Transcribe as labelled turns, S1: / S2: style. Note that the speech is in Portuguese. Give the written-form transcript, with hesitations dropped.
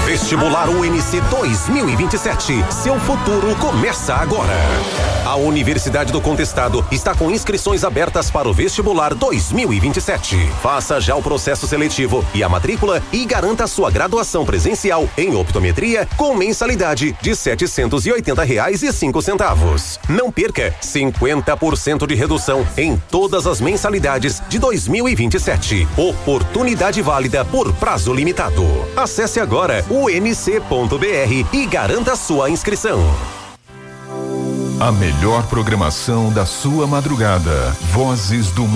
S1: Vestibular UNC 2027. Seu futuro começa agora. A Universidade do Contestado está com inscrições abertas para o Vestibular 2027. Faça já o processo seletivo e a matrícula e garanta sua graduação presencial em optometria com mensalidade de R$ 780,05. Não perca 50% de redução em todas as mensalidades de 2027. Oportunidade válida por prazo limitado. Acesse agora unc.br e garanta sua inscrição.
S2: A melhor programação da sua madrugada. Vozes do